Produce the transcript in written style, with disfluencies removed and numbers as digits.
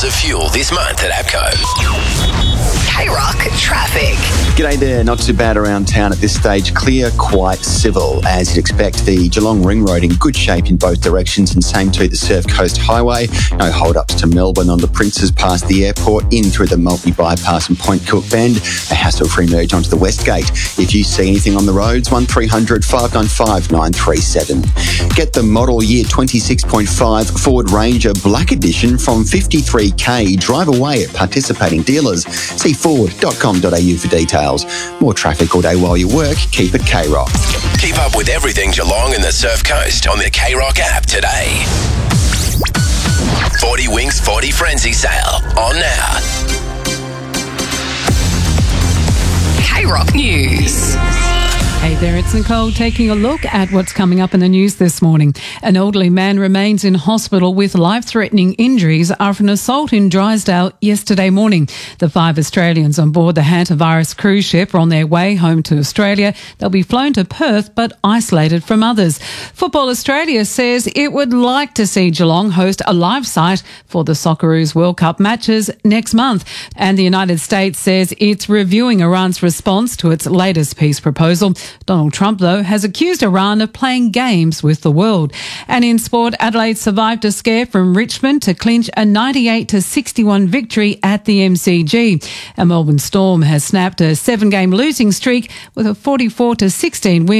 of fuel this month at APCO. K-Rock traffic. G'day there, not too bad around town at this stage. Clear, quite civil. As you'd expect, the Geelong Ring Road in good shape in both directions, and same to the Surf Coast Highway. No hold-ups to Melbourne on the Princes past the airport, in through the Maltby Bypass and Point Cook Bend. A hassle-free merge onto the West Gate. If you see anything on the roads, 1300 595 937. Get the model year 26.5 Ford Ranger Black Edition from 53k. Drive away at participating dealers. See ford.com.au for details. More traffic all day while you work. Keep it K-Rock. Keep up with everything Geelong and the Surf Coast on the K-Rock app today. 40 Winks 40 Frenzy sale on now. K-Rock News. Hey there, it's Nicole taking a look at what's coming up in the news this morning. An elderly man remains in hospital with life-threatening injuries after an assault in Drysdale yesterday morning. The 5 Australians on board the Hantavirus cruise ship are on their way home to Australia. They'll be flown to Perth but isolated from others. Football Australia says it would like to see Geelong host a live site for the Socceroos World Cup matches next month. And the United States says it's reviewing Iran's response to its latest peace proposal. Donald Trump, though, has accused Iran of playing games with the world. And in sport, Adelaide survived a scare from Richmond to clinch a 98-61 victory at the MCG. And Melbourne Storm has snapped a 7-game losing streak with a 44-16 win